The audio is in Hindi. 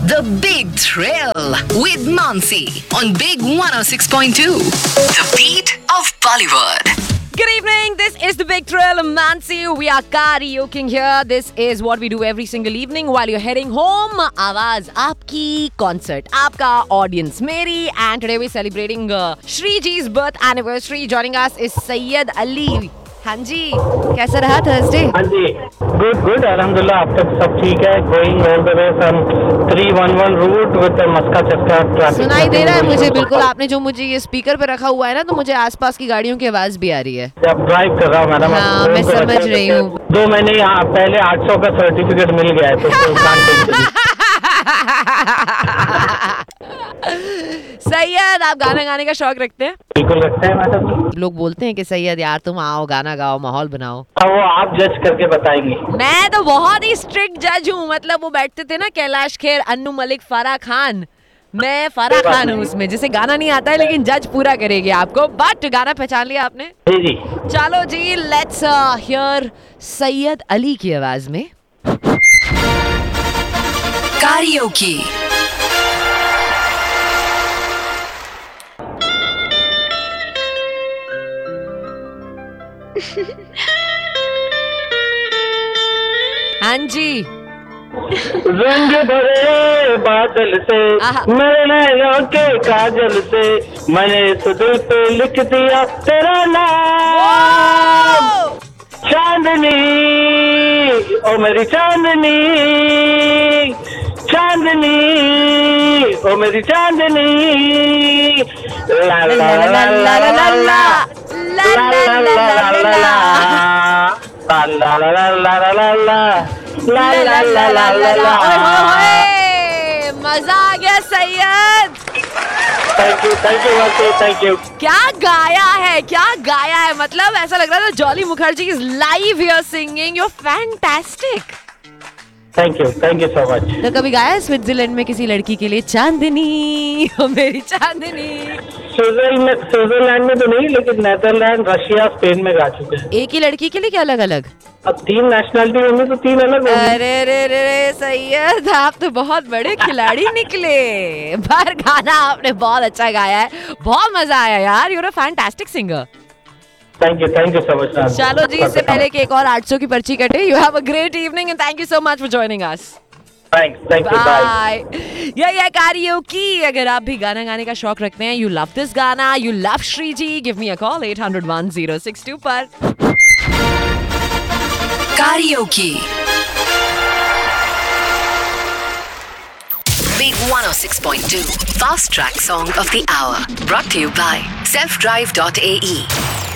The Big Thrill with Mansi on Big 106.2. The beat of Bollywood. Good evening. This is the Big Thrill. Mansi. We are karaokeing here. This is what we do every single evening while you're heading home. आवाज आपकी, concert आपका, audience मेरी. And today we're celebrating Shri Ji's birth anniversary. Joining us is Syed Ali. हाँ जी, कैसा रहा थर्सडे? हाँ जी, गुड अल्हम्दुलिल्लाह, अब तक सब ठीक है. Going all the way from 311 root with मस्का चस्का ट्रैफिक. सुनाई दे रहा है मुझे बिल्कुल. आपने जो मुझे ये स्पीकर पे रखा हुआ है ना, तो मुझे आसपास की गाड़ियों की आवाज भी आ रही है. अब ड्राइव कर रहा हूँ मैडम. हाँ, मैं समझ रही हूँ. 2 महीने यहाँ पहले 800 का सर्टिफिकेट मिल गया है, तो सैयद, आप गाना गाने का शौक रखते हैं? बिल्कुल रखते हैं मैडम. लोग बोलते हैं कि सैयद यार तुम आओ, गाना गाओ, माहौल बनाओ. अब वो आप जज करके बताएंगे. मैं तो बहुत ही स्ट्रिक्ट जज हूँ. मतलब वो बैठते थे ना कैलाश खेर, अन्नू मलिक, फराह खान. मैं फराह खान हूँ उसमें, जिसे गाना नहीं आता है लेकिन जज पूरा करेगी आपको. बट गाना पहचान लिया आपने? जी जी. चलो जी, लेट्स हियर सैयद अली की आवाज में Karaoke. हाँ जी. रंग भरे बादल से, मेरे नैनों के काजल से, मैंने इस दिल पे लिख दिया तेरा नाम. चांदनी, ओ मेरी चांदनी, चांदनी, ओ मेरी चांदनी. ला ला ला ला ला ला ला ला ला ला ला ला ला ला. मजा आ गया सैयद. Thank you. क्या गाया है, क्या गाया है. मतलब ऐसा लग रहा था jolly Mukherjee is live here singing. You fantastic. Thank you so much. तो कभी गाया है स्विट्जरलैंड में किसी लड़की के लिए चांदनी, ओ मेरी चांदनी? स्विट्जरलैंड में तो नहीं, लेकिन नेदरलैंड, रशिया, स्पेन में गा चुके हैं. एक ही लड़की के लिए क्या अलग अलग? अब 3 नेशनलिटी होंगी तो 3 अलग होंगी. अरे रे रे रे सैयद, आप तो बहुत बड़े खिलाड़ी निकले. पर गाना आपने बहुत अच्छा गाया है. बहुत मजा आया यार. You are a fantastic singer. Thank you so much. चलो जी, इससे पहले कि एक और 800 की पर्ची कटे, you have a great evening and thank you so much for joining us. Thank you. Bye. ये karaoke. अगर आप भी गाना गाने का शौक रखते हैं, यू लव दिस गाना, you love Shri ji, give me a call 800-1062 पर. Karaoke. Big 106.2. Fast Track Song of the Hour. Brought to you by selfdrive.ae.